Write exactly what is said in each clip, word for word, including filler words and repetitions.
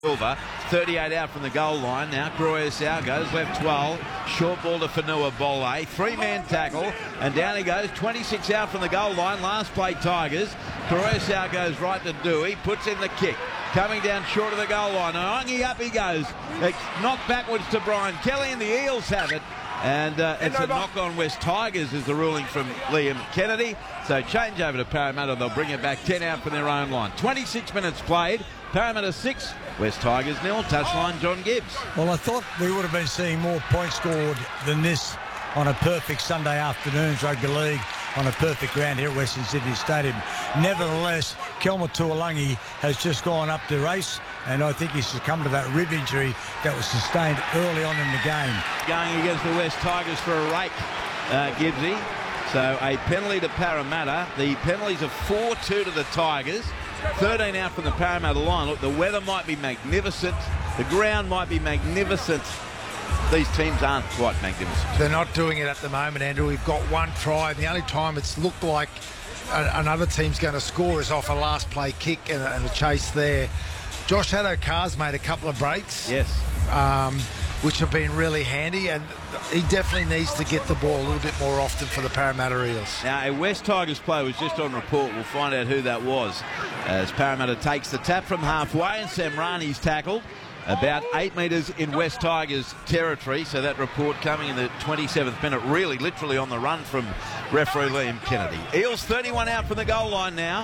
Silva, thirty-eight out from the goal line. Now Croesau goes left twelve. Short ball to Fanua Bole. Three-man tackle. And down he goes. twenty-six out from the goal line. Last play Tigers. Croesau goes right to Dewey. Puts in the kick. Coming down short of the goal line. Ongi up he goes. It's knocked backwards to Brian Kelly, and the Eels have it. And uh, it's a knock on West Tigers is the ruling from Liam Kennedy. So change over to Parramatta. They'll bring it back ten out from their own line. twenty-six minutes played. Parramatta six, West Tigers nil. Touchline John Gibbs. Well, I thought we would have been seeing more points scored than this on a perfect Sunday afternoon's rugby league on a perfect ground here at Western Sydney Stadium. Nevertheless, Kelma Tuolangi has just gone up the race, and I think he's succumbed to that rib injury that was sustained early on in the game. Going against the West Tigers for a rake, uh, Gibbsy. So a penalty to Parramatta. The penalties are four two to the Tigers. thirteen out from the Parramatta line. Look, the weather might be magnificent. The ground might be magnificent. These teams aren't quite magnificent. They're not doing it at the moment, Andrew. We've got one try. The only time it's looked like a, another team's going to score is off a last play kick and a, and a chase there. Josh Addo-Carr's made a couple of breaks. Yes. Um, which have been really handy, and he definitely needs to get the ball a little bit more often for the Parramatta Eels. Now, a West Tigers player was just on report. We'll find out who that was as Parramatta takes the tap from halfway, and Samrani's tackled about eight metres in West Tigers territory. So that report coming in the twenty-seventh minute, really literally on the run from referee Liam Kennedy. Eels thirty-one out from the goal line now.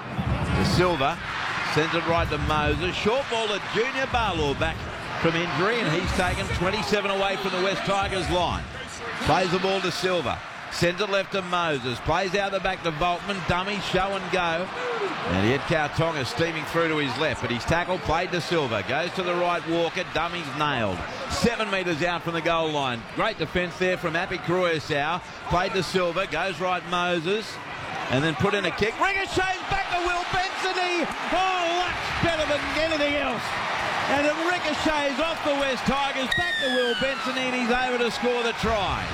To Silva, sends it right to Moses. Short ball to Junior Barlow back from injury, and he's taken twenty-seven away from the West Tigers line. Plays the ball to Silva. Sends it left to Moses. Plays out the back to Volkman. Dummy, show and go. And he had Kautonga steaming through to his left, but he's tackled, played to Silva. Goes to the right, Walker. Dummy's nailed. Seven metres out from the goal line. Great defence there from Api Croesau. Played to Silva. Goes right, Moses. And then put in a kick. Ricochets back to Will Bensony. Oh, that's better than anything else. And it ricochets off the West Tigers. Back to Will Bensony, and he's able to score the try.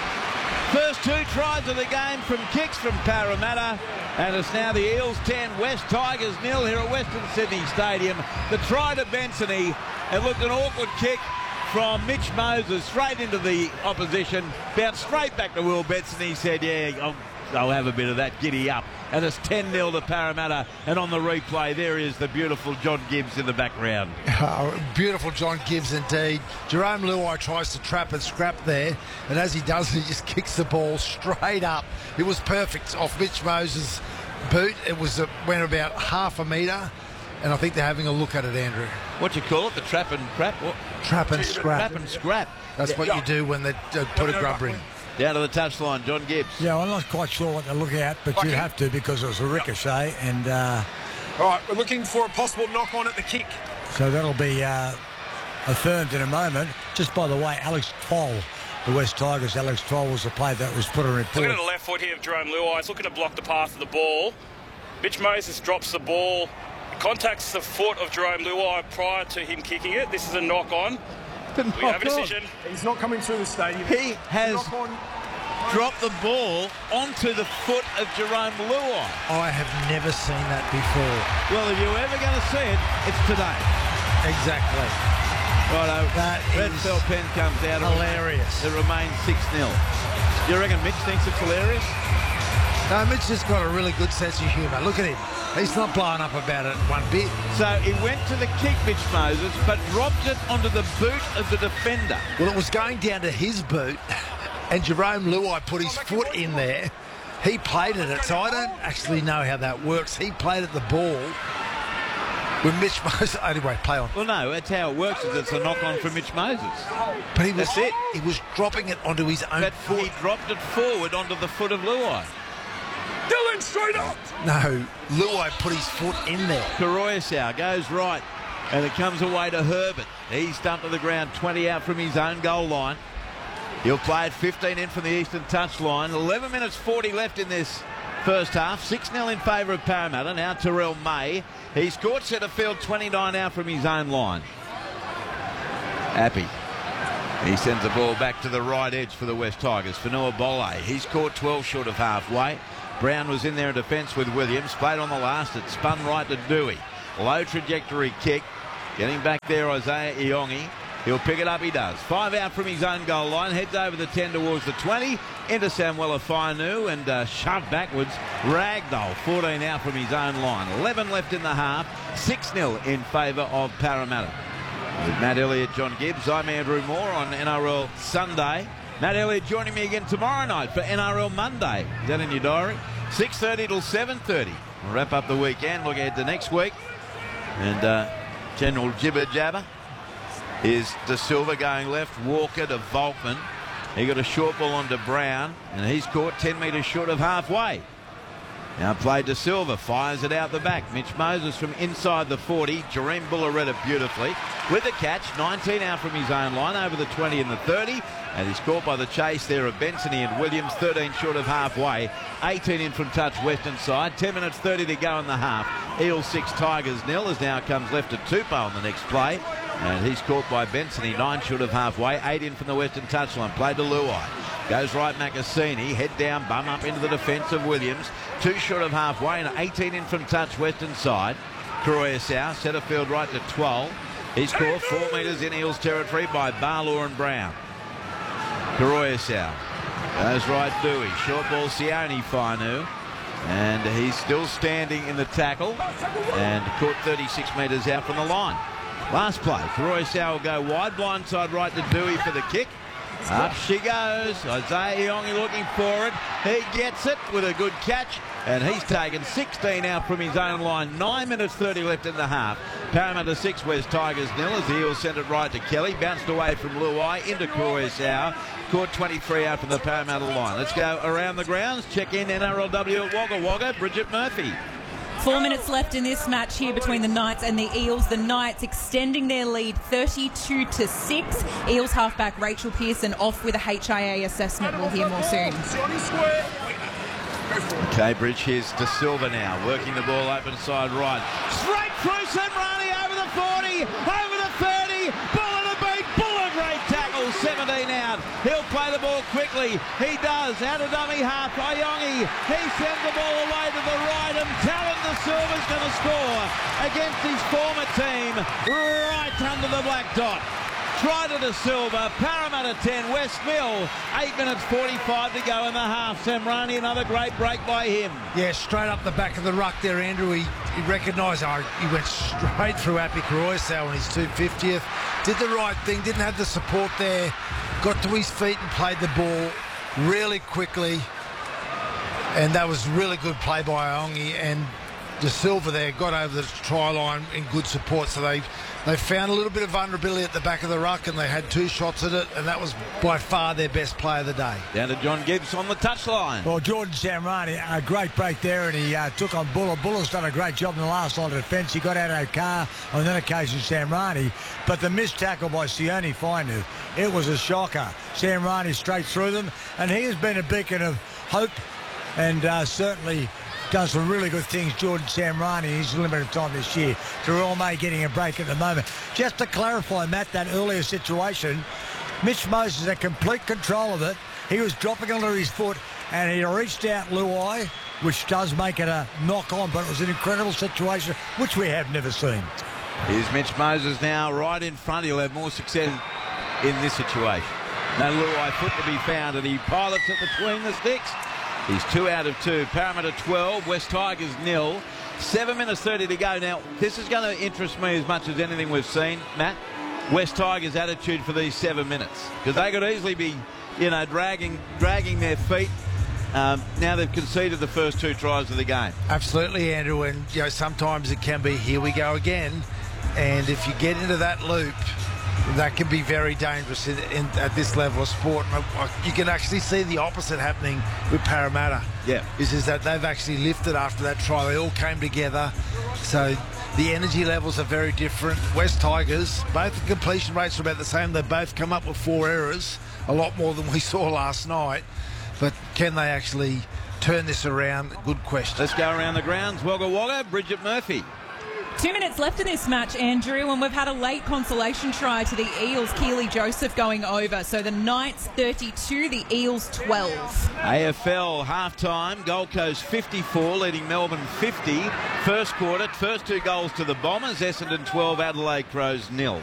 First two tries of the game from kicks from Parramatta, and it's now the Eels ten, West Tigers nil here at Western Sydney Stadium. The try to Bensony, it looked an awkward kick from Mitch Moses straight into the opposition, bounced straight back to Will Bensony. He said, yeah, I'll, I'll have a bit of that, giddy up. And it's ten nil to Parramatta, and on the replay there is the beautiful John Gibbs in the background. Oh, beautiful John Gibbs indeed. Jerome Luai tries to trap and scrap there, and as he does, he just kicks the ball straight up. It was perfect off Mitch Moses' boot. It was uh, went about half a metre, and I think they're having a look at it, Andrew. What you call it? The trap and crap? What? Trap and scrap. Trap and scrap. That's what you do when they uh, put a grubber in. Down to the touchline, John Gibbs. Yeah, I'm not quite sure what they're looking at, but you have to because it was a ricochet, and uh, all right, we're looking for a possible knock on at the kick. So that'll be uh, affirmed in a moment. Just by the way, Alex Troll, the West Tigers, Alex Troll was the player that was put on report. Looking at the left foot here of Jerome Luai, he's looking to block the path of the ball. Mitch Moses drops the ball, contacts the foot of Jerome Luai prior to him kicking it. This is a knock on. We have a decision. He's not coming through the stadium. He has dropped the ball onto the foot of Jerome Luai. I have never seen that before. Well, if you're ever going to see it, it's today. Exactly. Righto, that Red is Fell Pen comes out. Hilarious. It remains six nil. You reckon Mitch thinks it's hilarious? No, Mitch has got a really good sense of humour. Look at him. He's not blowing up about it one bit. So he went to the kick, Mitch Moses, but dropped it onto the boot of the defender. Well, it was going down to his boot, and Jerome Luai put his foot in there. He played at it, so I don't actually know how that works. He played at the ball with Mitch Moses. Anyway, play on. Well, no, that's how it works. Is it's a knock-on from Mitch Moses. But he was, that's it. He was dropping it onto his own but foot. He dropped it forward onto the foot of Luai. Dylan, straight up! No, Luai put his foot in there. Croesau goes right, and it comes away to Herbert. He's dumped to the ground, twenty out from his own goal line. He'll play it fifteen in from the eastern touchline. eleven minutes forty left in this first half. six nil in favour of Parramatta. Now Terrell May. He scored centre field, twenty-nine out from his own line. Appy. He sends the ball back to the right edge for the West Tigers. Fanua Bole. He's caught twelve short of halfway. Brown was in there in defence with Williams. Played on the last. It spun right to Dewey. Low trajectory kick. Getting back there, Isaiah Iongi. He'll pick it up, he does. Five out from his own goal line, heads over the ten towards the twenty, into Samuela Fainu and uh, shoved backwards. Ragdoll, fourteen out from his own line. eleven left in the half, six nil in favour of Parramatta. With Matt Elliott, John Gibbs, I'm Andrew Moore on N R L Sunday. Matt Elliott joining me again tomorrow night for N R L Monday. Is that in your diary? six thirty till seven thirty. We'll wrap up the weekend, look ahead to next week. And uh, General Jibber Jabber is De Silva going left, Walker to Volkman. He got a short ball onto Brown, and he's caught ten metres short of halfway. Now played De Silva, fires it out the back. Mitch Moses from inside the forty. Jareem Buller read it beautifully. With the catch, nineteen out from his own line, over the twenty and the thirty. And he's caught by the chase there of Bensony and Williams, thirteen short of halfway. eighteen in from touch, western side. ten minutes thirty to go in the half. Eels six, Tigers nil, as now comes left to Tupou on the next play. And he's caught by Bensony, nine short of halfway. eight in from the western touchline. Played to Luai. Goes right, Macassini. Head down, bum up into the defence of Williams. Two short of halfway and eighteen in from touch, western side. Karoya South, centre field right to twelve. He's caught four metres in Eels territory by Barlaw and Brown. Karoya South goes right, Dewey. Short ball, Sione Fainu. And he's still standing in the tackle and caught thirty-six metres out from the line. Last play, Karoya South will go wide, blindside right to Dewey for the kick. Up she goes. Isaiah Iongi looking for it. He gets it with a good catch, and he's taken sixteen out from his own line. nine minutes thirty left in the half. Parramatta six, West Tigers nil, as the Eels sent it right to Kelly. Bounced away from Luai into Karoya South. Caught twenty-three out from the Parramatta line. Let's go around the grounds. Check in N R L W at Wagga Wagga. Bridget Murphy. Four minutes left in this match here between the Knights and the Eels. The Knights extending their lead thirty-two to six. Eels halfback Rachel Pearson off with a H I A assessment. We'll hear more soon. Okay, Bridge, here's De Silva now, working the ball open side right. Straight through Semrani over the forty, over the thirty. Buller to beat, Buller, great tackle, seventeen out. He'll play the ball quickly. He does, out of dummy half. Iongi, he sends the ball away to the right, and Talon De Silva's going to score against his former team, right under the black dot. Try to De Silva, Parramatta ten, West Mill, eight minutes forty-five to go in the half. Semrani, another great break by him. Yeah, straight up the back of the ruck there, Andrew. He, he recognised, oh, he went straight through Api Karoya on his two fiftieth. Did the right thing, didn't have the support there. Got to his feet and played the ball really quickly. And that was really good play by Iongi. And De Silva there got over the try line in good support. So they, they found a little bit of vulnerability at the back of the ruck, and they had two shots at it, and that was by far their best play of the day. Down to John Gibbs on the touchline. Well, Jordan Semrani, a great break there, and he uh, took on Buller. Buller's done a great job in the last line of defence. He got out of car on that occasion, Semrani. But the missed tackle by Sione Fainu, it was a shocker. Semrani straight through them, and he has been a beacon of hope and uh, certainly done some really good things, Jordan Semrani, in his limited time this year. Terrell May getting a break at the moment. Just to clarify, Matt, that earlier situation, Mitch Moses had complete control of it. He was dropping under his foot, and he reached out Luai, which does make it a knock-on, but it was an incredible situation, which we have never seen. Here's Mitch Moses now right in front. He'll have more success in this situation. No Luai foot to be found, and he pilots it between the sticks. He's two out of two. Parramatta twelve, West Tigers nil. Seven minutes thirty to go. Now, this is going to interest me as much as anything we've seen, Matt. West Tigers' attitude for these seven minutes. Because they could easily be, you know, dragging dragging their feet. Um, now they've conceded the first two tries of the game. Absolutely, Andrew. And, you know, sometimes it can be, here we go again. And if you get into that loop, that can be very dangerous in, in, at this level of sport. You can actually see the opposite happening with Parramatta. Yeah. Is, is that they've actually lifted after that try. They all came together. So the energy levels are very different. West Tigers, both the completion rates are about the same. They both come up with four errors, a lot more than we saw last night. But can they actually turn this around? Good question. Let's go around the grounds. Wagga Wagga, Bridget Murphy. Two minutes left in this match, Andrew, and we've had a late consolation try to the Eels. Keely Joseph going over. So the Knights thirty-two, the Eels twelve. A F L half-time, Gold Coast fifty-four, leading Melbourne fifty. First quarter, first two goals to the Bombers, Essendon twelve, Adelaide Crows nil.